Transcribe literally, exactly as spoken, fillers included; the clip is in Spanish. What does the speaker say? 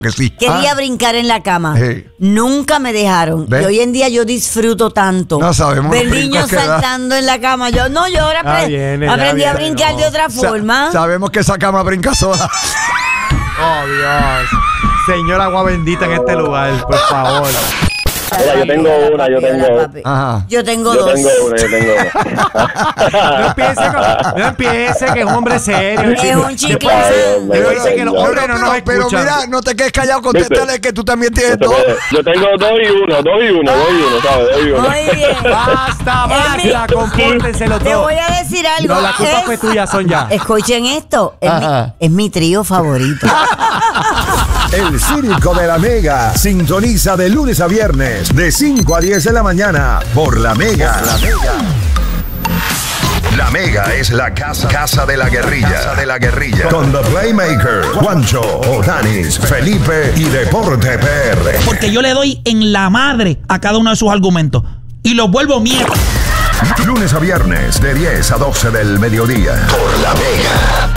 Que sí. Quería ah. brincar en la cama. Sí. Nunca me dejaron. ¿Ves? Y hoy en día yo disfruto tanto. No sabemos ver los niños brincos que da. saltando en la cama. Yo no, yo ahora Ya apre- viene, ya aprendí a viene, brincar no. de otra Sa- forma. sabemos que esa cama brinca sola. Oh, Dios. Señor agua bendita en este lugar, por favor. Mira, yo tengo una, yo tengo Ajá. Yo tengo Yo dos. tengo una, yo tengo una. No empiece, con- no empiece que es un hombre serio. Es chico. un chicle. Después dice- Ay, después dice que los Dios. hombres no nos pero, pero escuchan. mira, no te quedes callado, contéstale que tú también tienes Yo dos. tengo- Yo tengo dos y uno, dos y uno, dos y uno, ¿sabes? Dos y uno. Muy bien. Basta, Emi, basta, compórtense los Te dos. voy a decir algo. No, la culpa Es- fue tuya, Sonia. Escuchen esto. Es mi, Ajá. es mi trío favorito. El Círico de la Mega. Sintoniza de lunes a viernes, de cinco a diez de la mañana, por La Mega. La Mega. La Mega es la casa, casa de la guerrilla. Casa de la guerrilla. Con The Playmaker, Juancho, Odanis, Felipe y Deporte P R. Porque yo le doy en la madre a cada uno de sus argumentos y los vuelvo mierda. Lunes a viernes, de diez a doce del mediodía, por La Mega.